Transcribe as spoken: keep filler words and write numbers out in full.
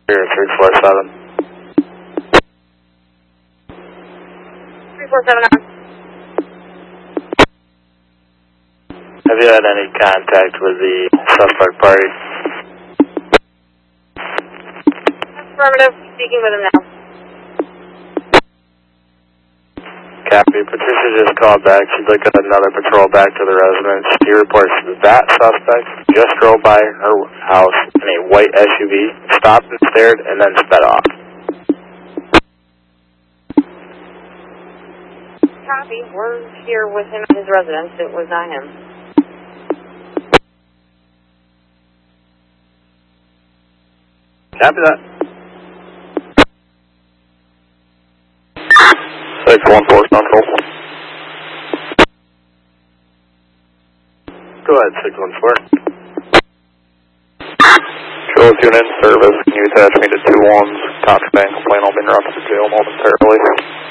Here, three four seven. three four seven on. Have you had any contact with the suspect party? Affirmative, speaking with him now. Copy. Patricia just called back. She'd like another patrol back to the residence. She reports that suspect just drove by her house in a white S U V, stopped and stared, and then sped off. Copy. We're here with him at his residence. It was not him. Copy that. six one four Central. Go ahead, six one four. Show us unit in service. Can you attach me to two ones? Contraband complaint. I'll be interrupted to jail momentarily.